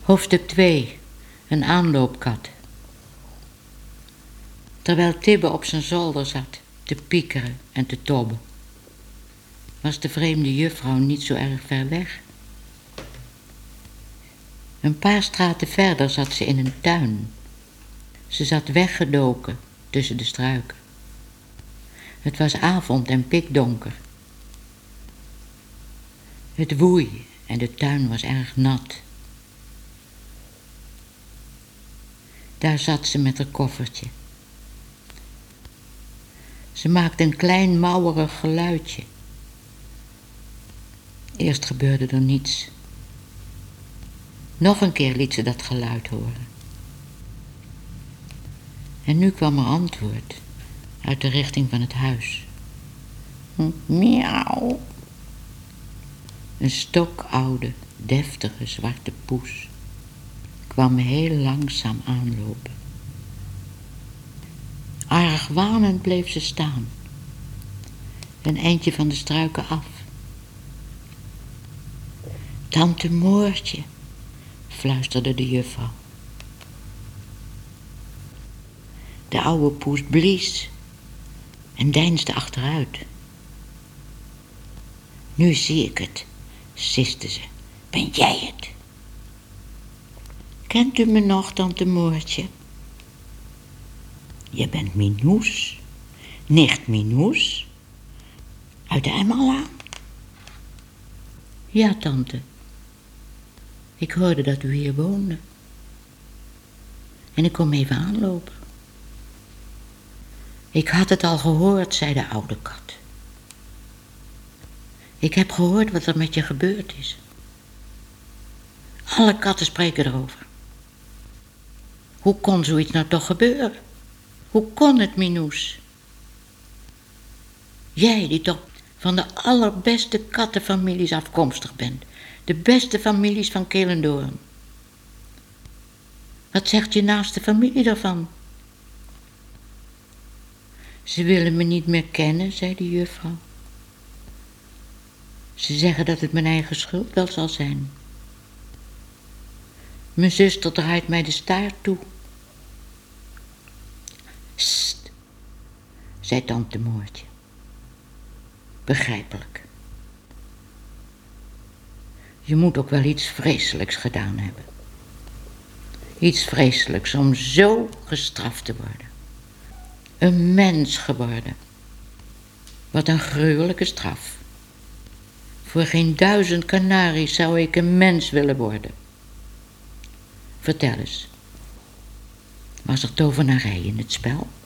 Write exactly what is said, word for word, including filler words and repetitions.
Hoofdstuk twee. Een aanloopkat. Terwijl Tibbe op zijn zolder zat te piekeren en te tobben, was de vreemde juffrouw niet zo erg ver weg. Een paar straten verder zat ze in een tuin. Ze zat weggedoken tussen de struiken. Het was avond en pikdonker. Het woei en de tuin was erg nat. Daar zat ze met haar koffertje. Ze maakte een klein mouwerig geluidje. Eerst gebeurde er niets. Nog een keer liet ze dat geluid horen. En nu kwam er antwoord uit de richting van het huis. Miauw. Een stokoude, deftige zwarte poes kwam heel langzaam aanlopen. Argwanend bleef ze staan, een eindje van de struiken af. Tante Moortje, fluisterde de juffrouw. De oude poes blies en deinsde achteruit. Nu zie ik het, siste ze. Ben jij het? Kent u me nog, tante Moortje? Je bent Minoes, nicht Minoes, uit de Emmerlaan. Ja, tante. Ik hoorde dat u hier woonde. En ik kom even aanlopen. Ik had het al gehoord, zei de oude kat. Ik heb gehoord wat er met je gebeurd is. Alle katten spreken erover. Hoe kon zoiets nou toch gebeuren? Hoe kon het, Minoes? Jij die toch van de allerbeste kattenfamilies afkomstig bent. De beste families van Kelendoorn. Wat zegt je naaste familie daarvan? Ze willen me niet meer kennen, zei de juffrouw. Ze zeggen dat het mijn eigen schuld wel zal zijn. Mijn zuster draait mij de staart toe. Sst, zei tante Moortje. Begrijpelijk. Je moet ook wel iets vreselijks gedaan hebben. Iets vreselijks om zo gestraft te worden. Een mens geworden. Wat een gruwelijke straf. Voor geen duizend kanaries zou ik een mens willen worden. Vertel eens. Was er tovenarij in het spel?